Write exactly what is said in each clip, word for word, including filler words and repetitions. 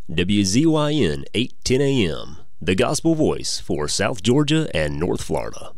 W Z Y N eight ten A M, the gospel voice for South Georgia and North Florida.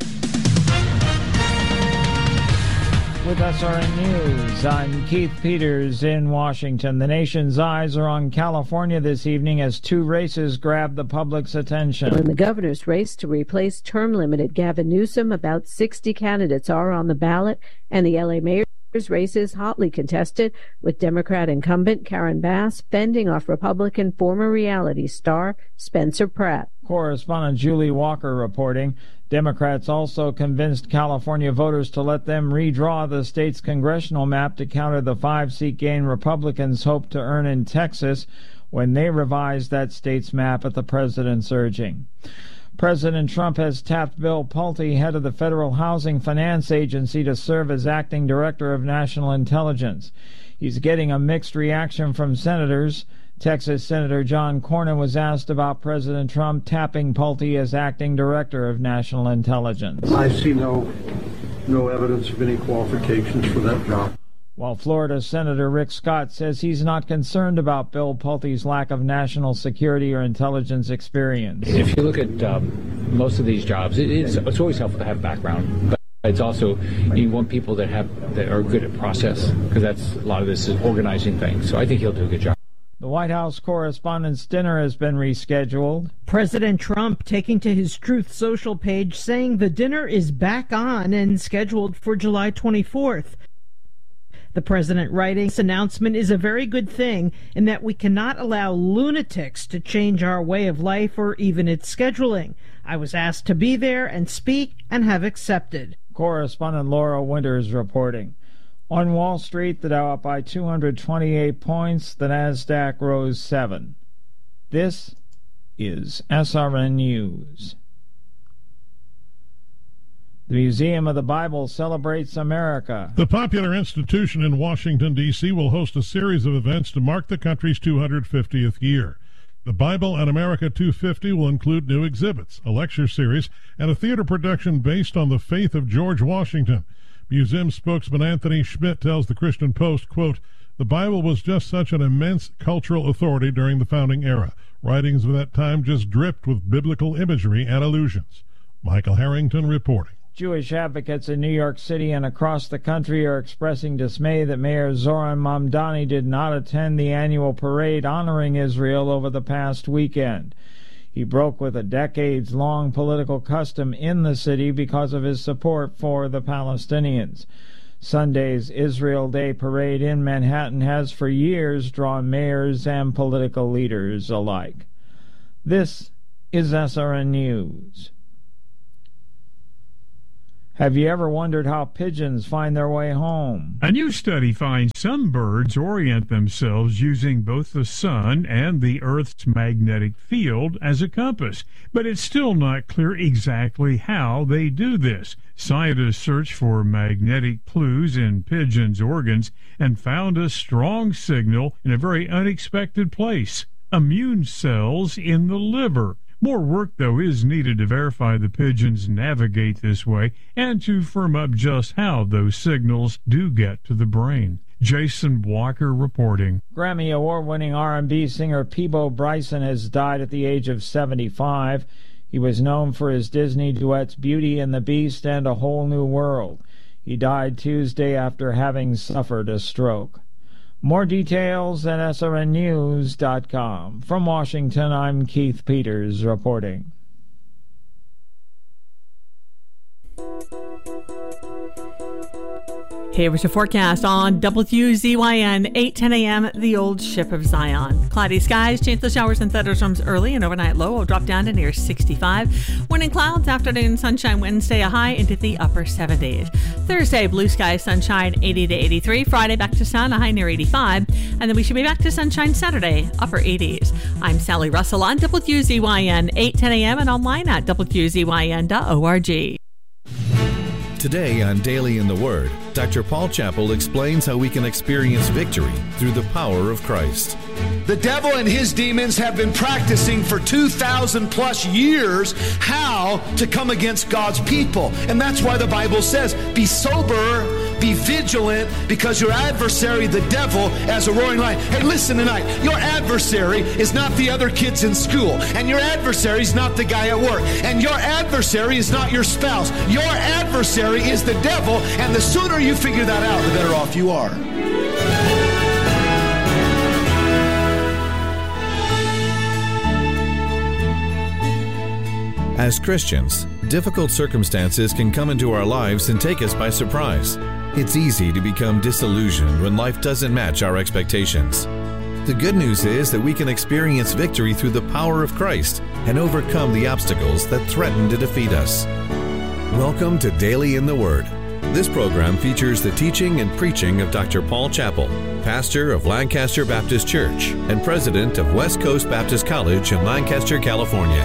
With S R N News, I'm Keith Peters in Washington. The nation's eyes are on California this evening as two races grab the public's attention. In the governor's race to replace term-limited Gavin Newsom, about sixty candidates are on the ballot, and the L A mayor's race is hotly contested, with Democrat incumbent Karen Bass fending off Republican former reality star Spencer Pratt. Correspondent Julie Walker reporting. Democrats also convinced California voters to let them redraw the state's congressional map to counter the five-seat gain Republicans hope to earn in Texas when they revised that state's map at the president's urging. President Trump has tapped Bill Pulte, head of the Federal Housing Finance Agency, to serve as acting director of national intelligence. He's getting a mixed reaction from senators. Texas Senator John Cornyn was asked about President Trump tapping Pulte as acting director of national intelligence. I see no no evidence of any qualifications for that job. While Florida Senator Rick Scott says he's not concerned about Bill Pulte's lack of national security or intelligence experience. If you look at um, most of these jobs, it, it's, it's always helpful to have background, but it's also, you want people that have that are good at process, because that's a lot of this is organizing things. So I think he'll do a good job. The White House Correspondents' Dinner has been rescheduled. President Trump taking to his Truth Social page saying the dinner is back on and scheduled for July twenty-fourth. The president writing, this announcement is a very good thing in that we cannot allow lunatics to change our way of life or even its scheduling. I was asked to be there and speak and have accepted. Correspondent Laura Winters reporting. On Wall Street, the Dow up by two hundred twenty-eight points, the Nasdaq rose seven. This is S R N News. The Museum of the Bible celebrates America. The popular institution in Washington, D C will host a series of events to mark the country's two hundred fiftieth year. The Bible and America two fifty will include new exhibits, a lecture series, and a theater production based on the faith of George Washington. Museum spokesman Anthony Schmidt tells the Christian Post, quote, "The Bible was just such an immense cultural authority during the founding era. Writings of that time just dripped with biblical imagery and allusions." Michael Harrington reporting. Jewish advocates in New York City and across the country are expressing dismay that Mayor Zoran Mamdani did not attend the annual parade honoring Israel over the past weekend. He broke with a decades-long political custom in the city because of his support for the Palestinians. Sunday's Israel Day parade in Manhattan has for years drawn mayors and political leaders alike. This is S R N News. Have you ever wondered how pigeons find their way home? A new study finds some birds orient themselves using both the sun and the Earth's magnetic field as a compass, but it's still not clear exactly how they do this. Scientists searched for magnetic clues in pigeons' organs and found a strong signal in a very unexpected place: immune cells in the liver. More work, though, is needed to verify the pigeons navigate this way and to firm up just how those signals do get to the brain. Jason Walker reporting. Grammy Award-winning R and B singer Peabo Bryson has died at the age of seventy-five. He was known for his Disney duets Beauty and the Beast and A Whole New World. He died Tuesday after having suffered a stroke. More details at S R N news dot com. From Washington, I'm Keith Peters reporting. Here's your forecast on W Z Y N eight ten A M, the old ship of Zion. Cloudy skies, chance of showers and thunderstorms early, and overnight low will drop down to near sixty-five. Morning clouds, afternoon sunshine, Wednesday a high into the upper seventies. Thursday, blue skies, sunshine, eighty to eighty-three. Friday, back to sun, a high near eighty-five. And then we should be back to sunshine Saturday, upper eighties. I'm Sally Russell on W Z Y N eight ten A M and online at W Z Y N dot org. Today on Daily in the Word, Doctor Paul Chappell explains how we can experience victory through the power of Christ. The devil and his demons have been practicing for two thousand plus years how to come against God's people. And that's why the Bible says, be sober, Be vigilant because your adversary, the devil, as a roaring lion. Hey, listen tonight. Your adversary is not the other kids in school. And your adversary is not the guy at work. And your adversary is not your spouse. Your adversary is the devil. And the sooner you figure that out, the better off you are. As Christians, difficult circumstances can come into our lives and take us by surprise. It's easy to become disillusioned when life doesn't match our expectations. The good news is that we can experience victory through the power of Christ and overcome the obstacles that threaten to defeat us. Welcome to Daily in the Word. This program features the teaching and preaching of Doctor Paul Chappell, pastor of Lancaster Baptist Church and president of West Coast Baptist College in Lancaster, California.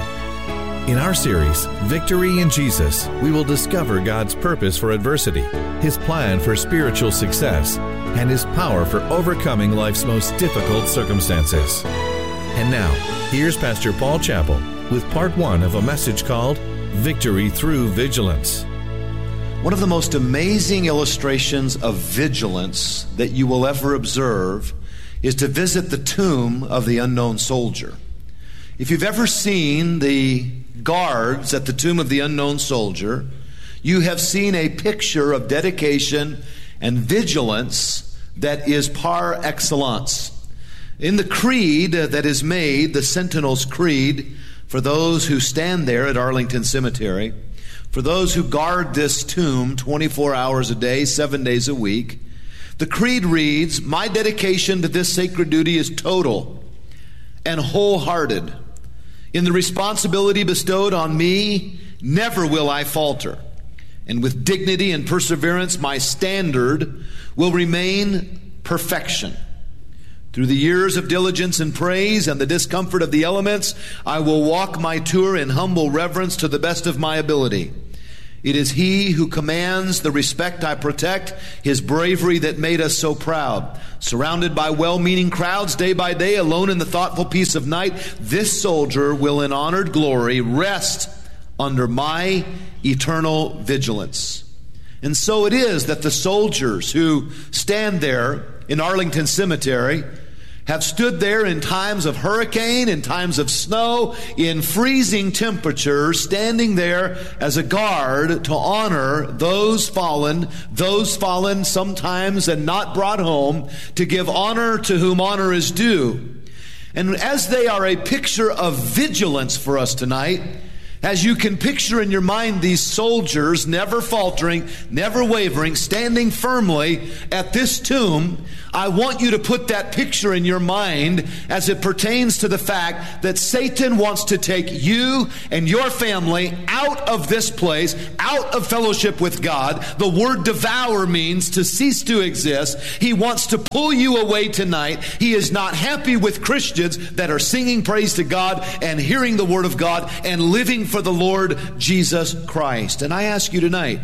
In our series, Victory in Jesus, we will discover God's purpose for adversity, His plan for spiritual success, and His power for overcoming life's most difficult circumstances. And now, here's Pastor Paul Chappell with part one of a message called Victory Through Vigilance. One of the most amazing illustrations of vigilance that you will ever observe is to visit the tomb of the unknown soldier. If you've ever seen the guards at the tomb of the unknown soldier, you have seen a picture of dedication and vigilance that is par excellence. In the creed that is made, the Sentinel's Creed, for those who stand there at Arlington Cemetery, for those who guard this tomb twenty-four hours a day, seven days a week, the creed reads, "My dedication to this sacred duty is total and wholehearted. In the responsibility bestowed on me, never will I falter. And with dignity and perseverance, my standard will remain perfection. Through the years of diligence and praise and the discomfort of the elements, I will walk my tour in humble reverence to the best of my ability. It is He who commands the respect I protect, His bravery that made us so proud. Surrounded by well-meaning crowds day by day, alone in the thoughtful peace of night, this soldier will in honored glory rest under my eternal vigilance." And so it is that the soldiers who stand there in Arlington Cemetery have stood there in times of hurricane, in times of snow, in freezing temperatures, standing there as a guard to honor those fallen, those fallen sometimes and not brought home, to give honor to whom honor is due. And as they are a picture of vigilance for us tonight, as you can picture in your mind these soldiers never faltering, never wavering, standing firmly at this tomb, I want you to put that picture in your mind as it pertains to the fact that Satan wants to take you and your family out of this place, out of fellowship with God. The word devour means to cease to exist. He wants to pull you away tonight. He is not happy with Christians that are singing praise to God and hearing the word of God and living for the Lord Jesus Christ. And I ask you tonight,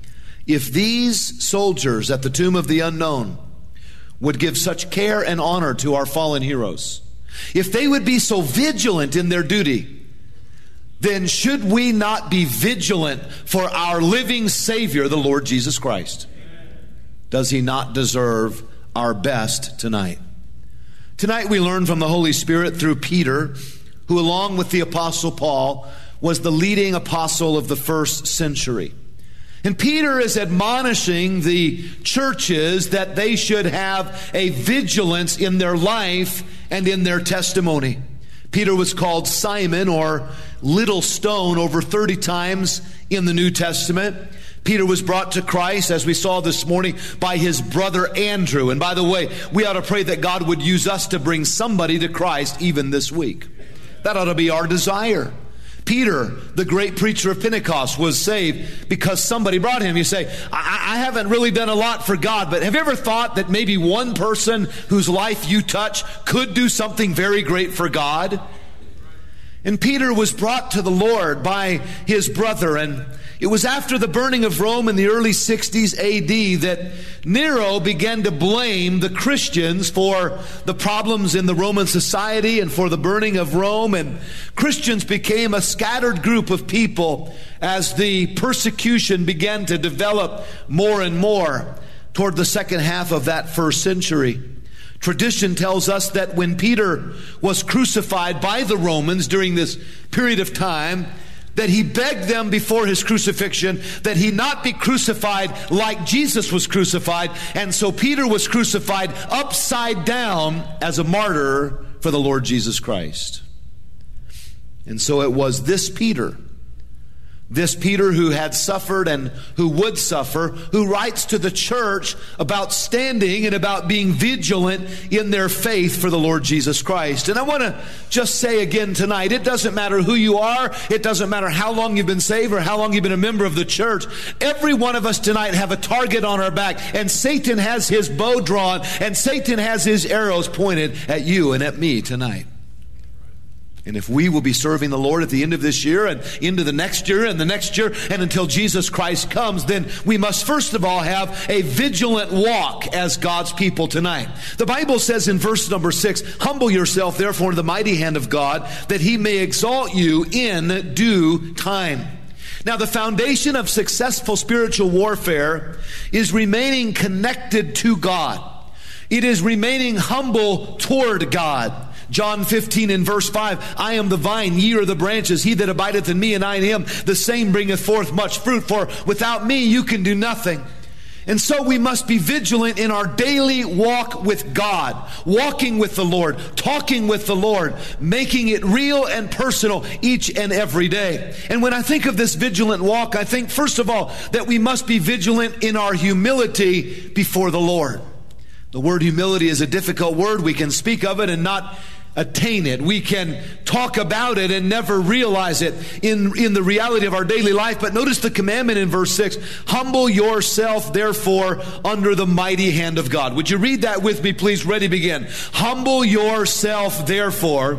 if these soldiers at the tomb of the unknown would give such care and honor to our fallen heroes, if they would be so vigilant in their duty, then should we not be vigilant for our living Savior, the Lord Jesus Christ? Does He not deserve our best tonight? Tonight we learn from the Holy Spirit through Peter, who along with the Apostle Paul was the leading apostle of the first century. And Peter is admonishing the churches that they should have a vigilance in their life and in their testimony. Peter was called Simon, or Little Stone, over thirty times in the New Testament. Peter was brought to Christ, as we saw this morning, by his brother Andrew. And by the way, we ought to pray that God would use us to bring somebody to Christ even this week. That ought to be our desire. Peter, the great preacher of Pentecost, was saved because somebody brought him. You say, I, I haven't really done a lot for God, but have you ever thought that maybe one person whose life you touch could do something very great for God? And Peter was brought to the Lord by his brother, and it was after the burning of Rome in the early sixties A D that Nero began to blame the Christians for the problems in the Roman society and for the burning of Rome. And Christians became a scattered group of people as the persecution began to develop more and more. toward the second half of that first century. Tradition tells us that when Peter was crucified by the Romans during this period of time, that he begged them before his crucifixion that he not be crucified like Jesus was crucified. And so Peter was crucified upside down as a martyr for the Lord Jesus Christ. And so it was this Peter, this Peter who had suffered and who would suffer, who writes to the church about standing and about being vigilant in their faith for the Lord Jesus Christ. And I want to just say again tonight, it doesn't matter who you are, it doesn't matter how long you've been saved or how long you've been a member of the church. Every one of us tonight have a target on our back, and Satan has his bow drawn, and Satan has his arrows pointed at you and at me tonight. And if we will be serving the Lord at the end of this year and into the next year and the next year and until Jesus Christ comes, then we must first of all have a vigilant walk as God's people tonight. The Bible says in verse number six, humble yourself therefore in the mighty hand of God, that he may exalt you in due time. Now, the foundation of successful spiritual warfare is remaining connected to God. It is remaining humble toward God. John fifteen and verse five, I am the vine, ye are the branches. He that abideth in me and I in him, the same bringeth forth much fruit. For without me you can do nothing. And so we must be vigilant in our daily walk with God, walking with the Lord, talking with the Lord, making it real and personal each and every day. And when I think of this vigilant walk, I think first of all that we must be vigilant in our humility before the Lord. The word humility is a difficult word. We can speak of it and not attain it. We can talk about it and never realize it in, in the reality of our daily life. But notice the commandment in verse six, humble yourself therefore under the mighty hand of God. Would you read that with me, please? Ready, begin. Humble yourself therefore.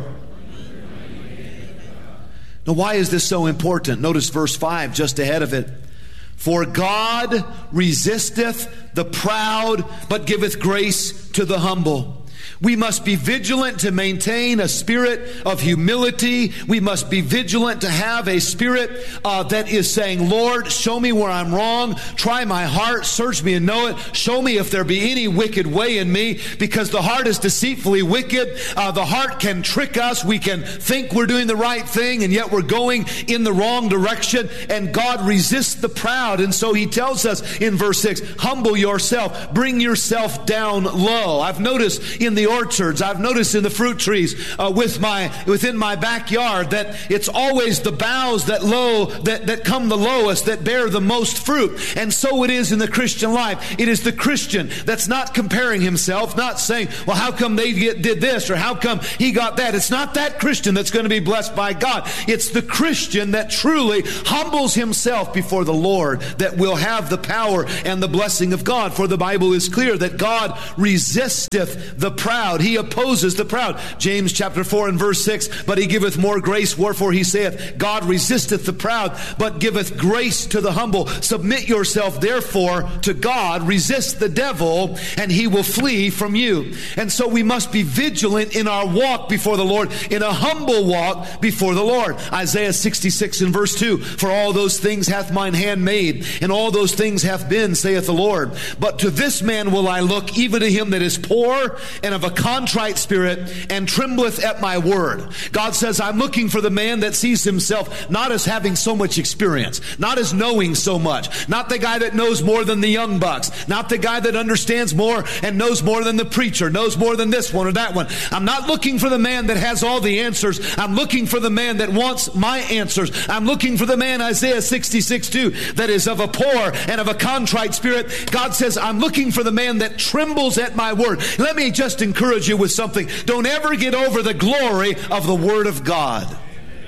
Now, why is this so important? Notice verse five just ahead of it. For God resisteth the proud, but giveth grace to the humble. We must be vigilant to maintain a spirit of humility. We must be vigilant to have a spirit uh, that is saying, Lord, show me where I'm wrong. Try my heart. Search me and know it. Show me if there be any wicked way in me, because the heart is deceitfully wicked. Uh, the heart can trick us. We can think we're doing the right thing, and yet we're going in the wrong direction. And God resists the proud. And so he tells us in verse six, humble yourself. Bring yourself down low. I've noticed in the orchards, I've noticed in the fruit trees uh, with my within my backyard that it's always the boughs that low that, that come the lowest that bear the most fruit. And so it is in the Christian life. It is the Christian that's not comparing himself, not saying, well, how come they get, did this or how come he got that. It's not that Christian that's going to be blessed by God. It's the Christian that truly humbles himself before the Lord that will have the power and the blessing of God. For the Bible is clear that God resisteth the proud. He opposes the proud. James chapter four and verse six, but he giveth more grace, wherefore he saith, God resisteth the proud, but giveth grace to the humble. Submit yourself therefore to God, resist the devil, and he will flee from you. And so we must be vigilant in our walk before the Lord, in a humble walk before the Lord. Isaiah sixty-six and verse two, for all those things hath mine hand made, and all those things hath been, saith the Lord. But to this man will I look, even to him that is poor and of a contrite spirit, and trembleth at my word. God says, I'm looking for the man that sees himself not as having so much experience, not as knowing so much, not the guy that knows more than the young bucks, not the guy that understands more and knows more than the preacher, knows more than this one or that one. I'm not looking for the man that has all the answers. I'm looking for the man that wants my answers. I'm looking for the man, Isaiah sixty-six two, that is of a poor and of a contrite spirit. God says, I'm looking for the man that trembles at my word. Let me just encourage you with something. Don't ever get over the glory of the Word of God.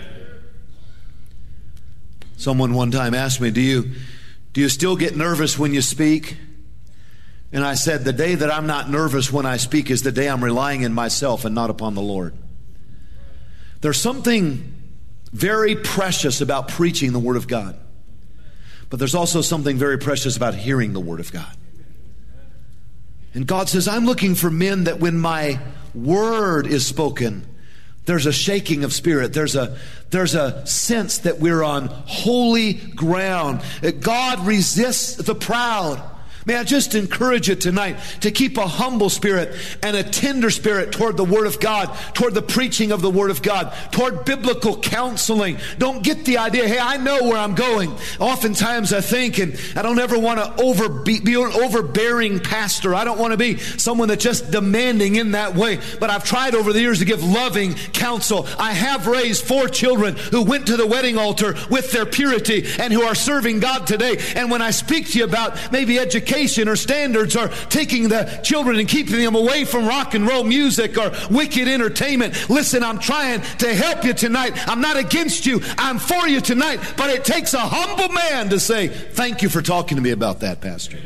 Someone one time asked me, do you, do you still get nervous when you speak? And I said, the day that I'm not nervous when I speak is the day I'm relying in myself and not upon the Lord. There's something very precious about preaching the Word of God. But there's also something very precious about hearing the Word of God. And God says, I'm looking for men that when my word is spoken, there's a shaking of spirit. There's a, there's a sense that we're on holy ground. God resists the proud, May I just encourage you tonight to keep a humble spirit and a tender spirit toward the Word of God, toward the preaching of the Word of God, toward biblical counseling. Don't get the idea, hey, I know where I'm going. Oftentimes I think, and I don't ever want to over be, be an overbearing pastor. I don't want to be someone that's just demanding in that way. But I've tried over the years to give loving counsel. I have raised four children who went to the wedding altar with their purity and who are serving God today. And when I speak to you about maybe education, or standards, or taking the children and keeping them away from rock and roll music or wicked entertainment. Listen, I'm trying to help you tonight. I'm not against you. I'm for you tonight. But it takes a humble man to say, thank you for talking to me about that, Pastor.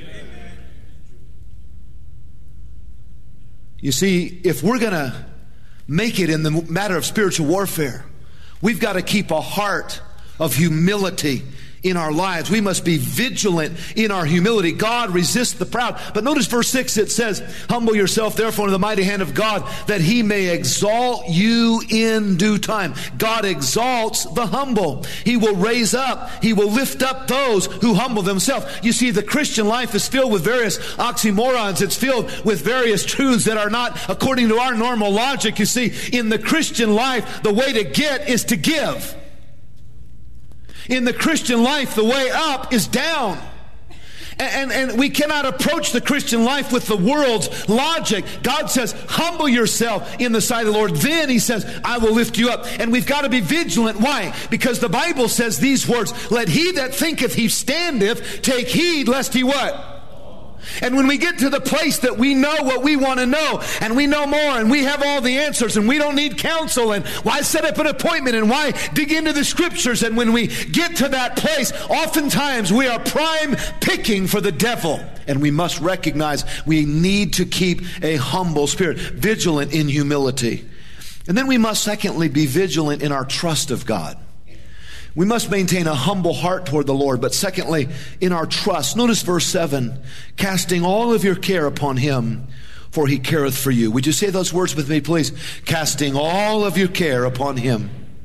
You see, if we're going to make it in the matter of spiritual warfare, we've got to keep a heart of humility in our lives. We must be vigilant in our humility. God resists the proud. But notice verse six, it says, humble yourself therefore in the mighty hand of God, that he may exalt you in due time. God exalts the humble. He will raise up, he will lift up those who humble themselves. You see, the Christian life is filled with various oxymorons. It's filled with various truths that are not according to our normal logic. You see, in the Christian life, the way to get is to give. In the Christian life, the way up is down. And, and, and we cannot approach the Christian life with the world's logic. God says, humble yourself in the sight of the Lord. Then he says, I will lift you up. And we've got to be vigilant. Why? Because the Bible says these words, let he that thinketh he standeth take heed lest he what? And when we get to the place that we know what we want to know, and we know more, and we have all the answers, and we don't need counsel, and why set up an appointment, and why dig into the scriptures, and when we get to that place, oftentimes we are prime picking for the devil. And we must recognize we need to keep a humble spirit, vigilant in humility. And then we must secondly be vigilant in our trust of God. We must maintain a humble heart toward the Lord, but secondly, in our trust. Notice verse seven, casting all of your care upon him, for he careth for you. Would you say those words with me, please? Casting all of your care upon him.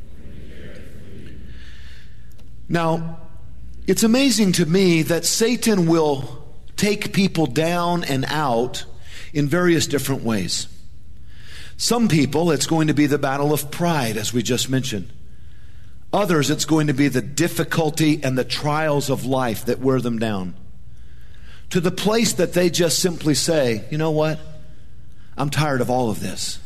Now, it's amazing to me that Satan will take people down and out in various different ways. Some people, it's going to be the battle of pride, as we just mentioned. Others, it's going to be the difficulty and the trials of life that wear them down. To the place that they just simply say, you know what? I'm tired of all of this.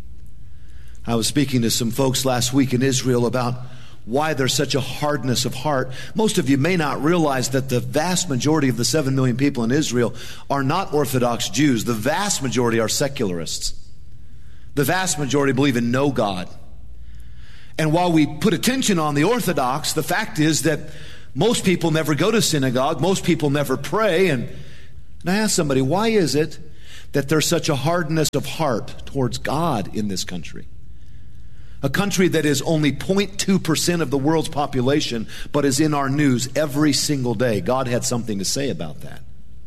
I was speaking to some folks last week in Israel about why there's such a hardness of heart. Most of you may not realize that the vast majority of the seven million people in Israel are not Orthodox Jews. The vast majority are secularists. The vast majority believe in no God. And while we put attention on the Orthodox, the fact is that most people never go to synagogue. Most people never pray. And, and I ask somebody, why is it that there's such a hardness of heart towards God in this country? A country that is only zero point two percent of the world's population, but is in our news every single day. God had something to say about that.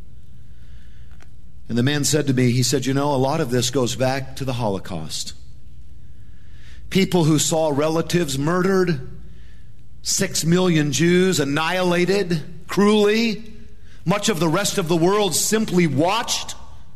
And the man said to me, he said, you know, a lot of this goes back to the Holocaust. People who saw relatives murdered, six million Jews annihilated cruelly. Much of the rest of the world simply watched.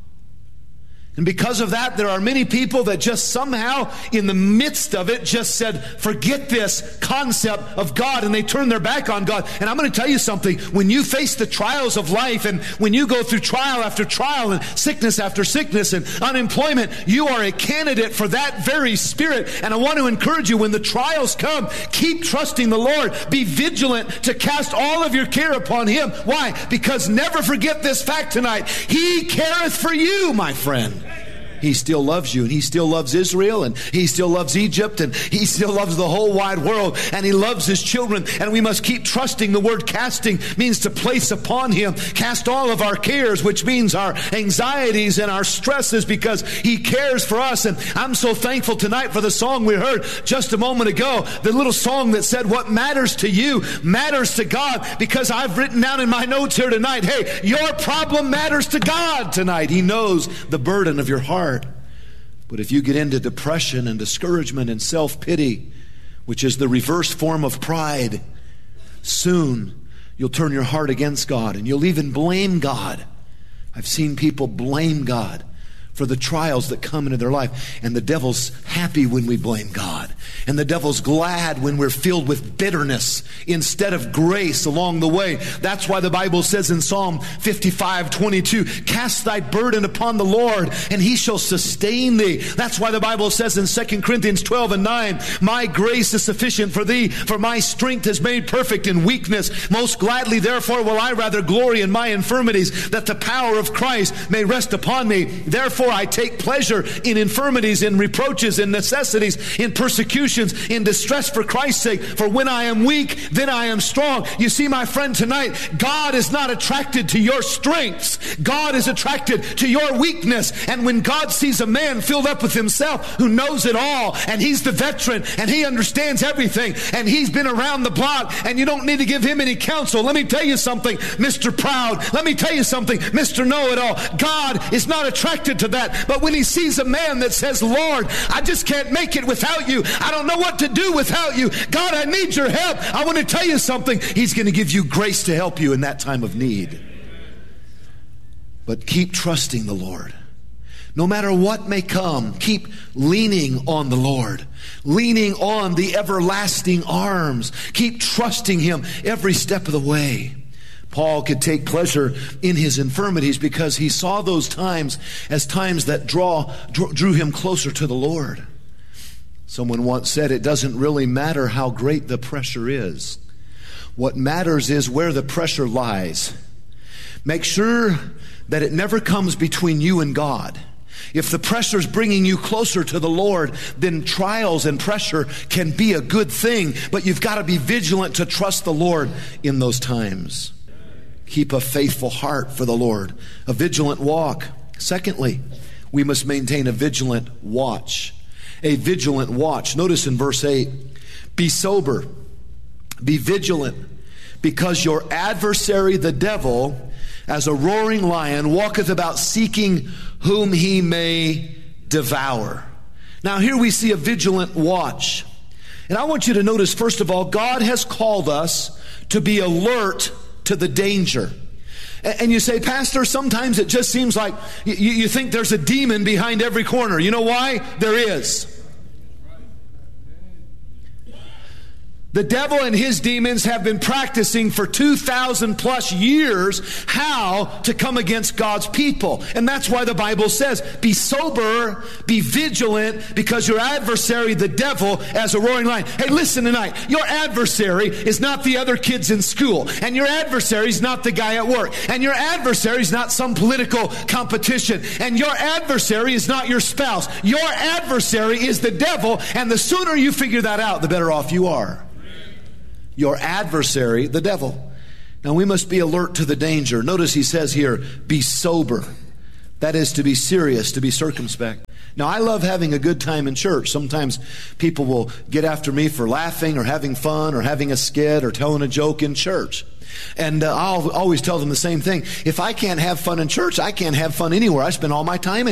And because of that, there are many people that just somehow in the midst of it just said, forget this concept of God, and they turned their back on God. And I'm going to tell you something. When you face the trials of life, and when you go through trial after trial and sickness after sickness and unemployment, you are a candidate for that very spirit. And I want to encourage you, when the trials come, keep trusting the Lord. Be vigilant to cast all of your care upon him. Why? Because never forget this fact tonight. He careth for you, my friend. He still loves you, and he still loves Israel, and he still loves Egypt, and he still loves the whole wide world, and he loves his children. And we must keep trusting. The word casting means to place upon him. Cast all of our cares, which means our anxieties and our stresses, because he cares for us. And I'm so thankful tonight for the song we heard just a moment ago, the little song that said, what matters to you matters to God, because I've written down in my notes here tonight, hey, your problem matters to God tonight. He knows the burden of your heart. But if you get into depression and discouragement and self-pity, which is the reverse form of pride, soon you'll turn your heart against God, and you'll even blame God I've seen people blame God for the trials that come into their life. And the devil's happy when we blame God. And the devil's glad when we're filled with bitterness instead of grace along the way. That's why the Bible says in Psalm fifty-five twenty-two, cast thy burden upon the Lord, and he shall sustain thee. That's why the Bible says in Second Corinthians twelve and nine, my grace is sufficient for thee, for my strength is made perfect in weakness. Most gladly, therefore, will I rather glory in my infirmities, that the power of Christ may rest upon me. Therefore, I take pleasure in infirmities, in reproaches, in necessities, in persecutions, in distress for Christ's sake. For when I am weak, then I am strong. You see, my friend, tonight, God is not attracted to your strengths. God is attracted to your weakness. And when God sees a man filled up with himself who knows it all, and he's the veteran, and he understands everything, and he's been around the block, and you don't need to give him any counsel. Let me tell you something, Mister Proud. Let me tell you something, Mister Know-it-all. God is not attracted to that. But when he sees a man that says, Lord, I just can't make it without you. I don't know what to do without you. God, I need your help. I want to tell you something. He's going to give you grace to help you in that time of need. But keep trusting the Lord. No matter what may come, keep leaning on the Lord. Leaning on the everlasting arms. Keep trusting him every step of the way. Paul could take pleasure in his infirmities because he saw those times as times that draw drew him closer to the Lord. Someone once said, it doesn't really matter how great the pressure is. What matters is where the pressure lies. Make sure that it never comes between you and God. If the pressure is bringing you closer to the Lord, then trials and pressure can be a good thing, but you've got to be vigilant to trust the Lord in those times. Keep a faithful heart for the Lord, a vigilant walk. Secondly, we must maintain a vigilant watch. A vigilant watch. Notice in verse eight, be sober, be vigilant, because your adversary, the devil, as a roaring lion, walketh about seeking whom he may devour. Now here we see a vigilant watch. And I want you to notice, first of all, God has called us to be alert to the danger. And you say, Pastor, sometimes it just seems like you, you think there's a demon behind every corner. You know why? There is. The devil and his demons have been practicing for two thousand plus years how to come against God's people. And that's why the Bible says, be sober, be vigilant, because your adversary, the devil, as a roaring lion. Hey, listen tonight. Your adversary is not the other kids in school. And your adversary is not the guy at work. And your adversary is not some political competition. And your adversary is not your spouse. Your adversary is the devil. And the sooner you figure that out, the better off you are. Your adversary, the devil. Now we must be alert to the danger. Notice he says here, be sober. That is to be serious, to be circumspect. Now I love having a good time in church. Sometimes people will get after me for laughing or having fun or having a skit or telling a joke in church. And uh, I'll always tell them the same thing. If I can't have fun in church, I can't have fun anywhere. I spend all my time in